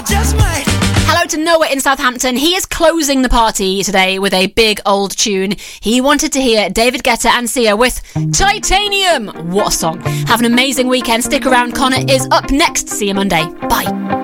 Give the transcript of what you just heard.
just might. Hello to Noah in Southampton. He is closing the party today with a big old tune. He wanted to hear David Guetta and Sia with Titanium. What a song. Have an amazing weekend. Stick around. Connor is up next. See you Monday. Bye.